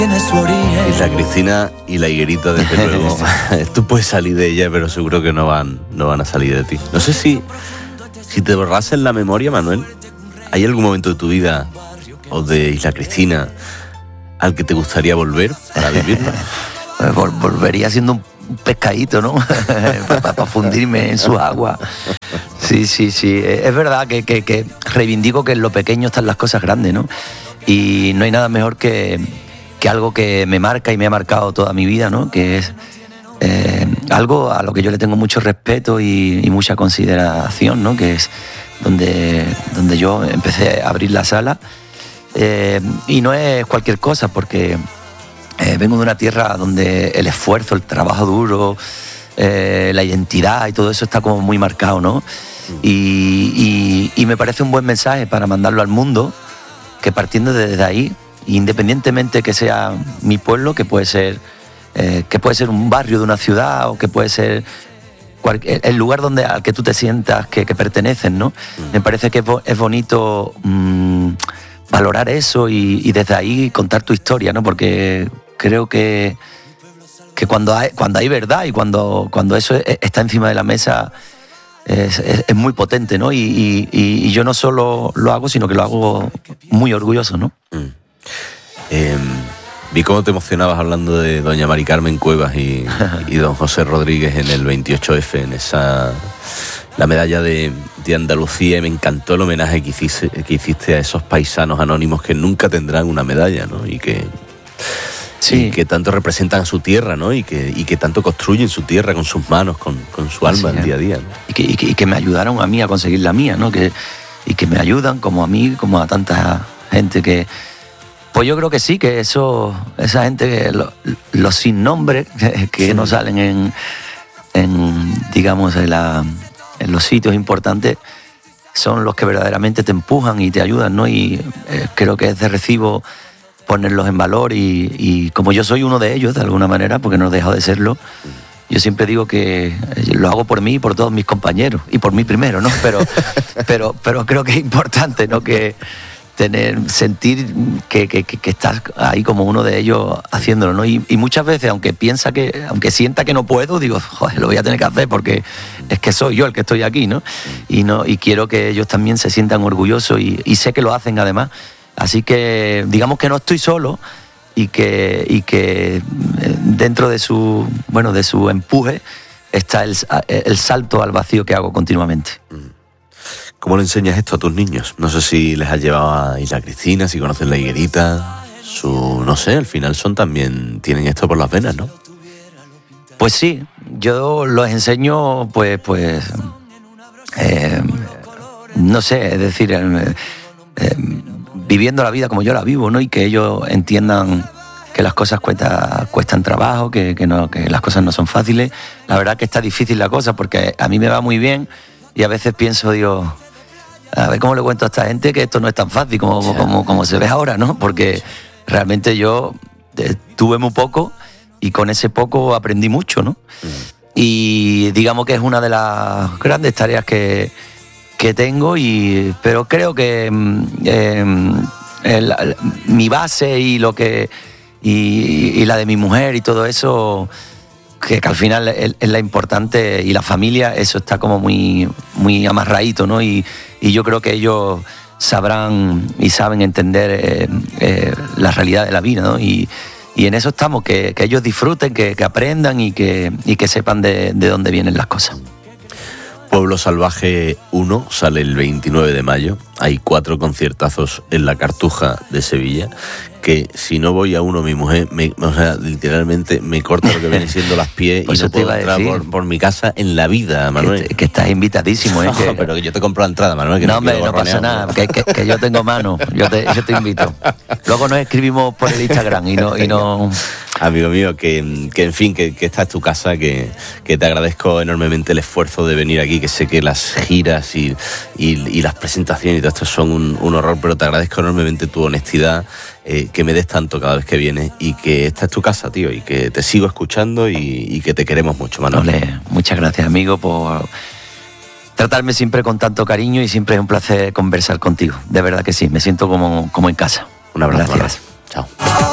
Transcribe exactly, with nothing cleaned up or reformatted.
Isla Cristina y la higuerita, desde luego. Tú puedes salir de ella, pero seguro que no van, no van a salir de ti. No sé si, si te borras en la memoria, Manuel, ¿hay algún momento de tu vida o de Isla Cristina al que te gustaría volver para vivirlo? Pues vol- volvería siendo un pescadito, ¿no? para pa fundirme en su agua. Sí, sí, sí. Es verdad que, que, que reivindico que en lo pequeño están las cosas grandes, ¿no? Y no hay nada mejor que, que algo que me marca y me ha marcado toda mi vida, ¿no? Que es eh, algo a lo que yo le tengo mucho respeto y, y mucha consideración, ¿no? Que es donde, donde yo empecé a abrir la sala. Eh, y no es cualquier cosa, porque eh, vengo de una tierra donde el esfuerzo, el trabajo duro, eh, la identidad y todo eso está como muy marcado, ¿no? Y, y, y me parece un buen mensaje para mandarlo al mundo, que partiendo de desde ahí, independientemente que sea mi pueblo, que puede ser, eh, que puede ser un barrio de una ciudad o que puede ser cualquier, el lugar donde, al que tú te sientas que, que perteneces, ¿no? Mm. Me parece que es, bo, es bonito mmm, valorar eso y, y desde ahí contar tu historia, ¿no? Porque creo que, que cuando, hay, cuando hay verdad y cuando, cuando eso está encima de la mesa, Es, es, es muy potente, ¿no? Y, y, y yo no solo lo hago, sino que lo hago muy orgulloso, ¿no? Mm. Eh, vi cómo te emocionabas hablando de doña Mari Carmen Cuevas y, y don José Rodríguez en el veintiocho efe, en esa la medalla de, de Andalucía, y me encantó el homenaje que hiciste, que hiciste a esos paisanos anónimos que nunca tendrán una medalla, ¿no? Y que... Sí. Y que tanto representan a su tierra, ¿no? Y que, y que tanto construyen su tierra con sus manos, con, con su alma, sí, el día a día, ¿no? Y que, y, que, y que me ayudaron a mí a conseguir la mía, ¿no? Que, y que me ayudan como a mí, como a tanta gente que... Pues yo creo que sí, que eso, esa gente, que lo, los sin nombre, que, que sí. no salen en, en digamos, en, la, en los sitios importantes, son los que verdaderamente te empujan y te ayudan, ¿no? Y eh, creo que es de recibo ponerlos en valor y, y como yo soy uno de ellos de alguna manera, porque no he dejado de serlo, yo siempre digo que lo hago por mí y por todos mis compañeros y por mí primero, ¿no? Pero, pero, pero creo que es importante, ¿no? Que tener, sentir que, que, que estás ahí como uno de ellos haciéndolo, ¿no? Y, y muchas veces, aunque piensa que, aunque sienta que no puedo, digo, joder, lo voy a tener que hacer porque es que soy yo el que estoy aquí, ¿no? Y no, y quiero que ellos también se sientan orgullosos y, y sé que lo hacen además. Así que digamos que no estoy solo y que, y que dentro de su, bueno, de su empuje está el, el salto al vacío que hago continuamente. ¿Cómo le enseñas esto a tus niños? No sé si les has llevado a Isla Cristina, si conocen la higuerita, su, no sé, al final son también, tienen esto por las venas, ¿no? Pues sí, yo los enseño, pues, pues, eh, no sé, es decir, eh, eh, viviendo la vida como yo la vivo, ¿no? Y que ellos entiendan que las cosas cuesta, cuestan trabajo, que, que, no, que las cosas no son fáciles. La verdad que está difícil la cosa, porque a mí me va muy bien y a veces pienso, digo, a ver cómo le cuento a esta gente que esto no es tan fácil como, como, como, como se ve ahora, ¿no? Porque realmente yo eh, tuve muy poco y con ese poco aprendí mucho, ¿no? Mm. Y digamos que es una de las grandes tareas que que tengo, y pero creo que eh, el, mi base y lo que y, y la de mi mujer y todo eso, que, que al final es, es la importante, y la familia, eso está como muy muy amarradito, ¿no? Y, y yo creo que ellos sabrán y saben entender eh, eh, la realidad de la vida, ¿no? Y, y en eso estamos, que, que ellos disfruten, que, que aprendan y que, y que sepan de, de dónde vienen las cosas. Pueblo Salvaje uno sale el veintinueve de mayo. Hay cuatro conciertazos en la Cartuja de Sevilla, que si no voy a uno, mi mujer, me, o sea, literalmente me corta lo que vienen siendo las pies y no puedo entrar por, por mi casa en la vida, Manuel. Que, que estás invitadísimo, ¿eh? No, que... pero que yo te compro la entrada, Manuel. Que no, no, hombre, no pasa nada, que, que, que yo tengo mano, yo te, yo te invito. Luego nos escribimos por el Instagram y no... Y no... Amigo mío, que, que en fin, que, que esta es tu casa, que, que te agradezco enormemente el esfuerzo de venir aquí, que sé que las giras y, y, y las presentaciones y todo esto son un, un horror, pero te agradezco enormemente tu honestidad, eh, que me des tanto cada vez que vienes, y que esta es tu casa, tío, y que te sigo escuchando y, y que te queremos mucho, Manuel. Ole, muchas gracias, amigo, por tratarme siempre con tanto cariño, y siempre es un placer conversar contigo, de verdad que sí, me siento como, como en casa. Un abrazo. Gracias. Manuel. Chao.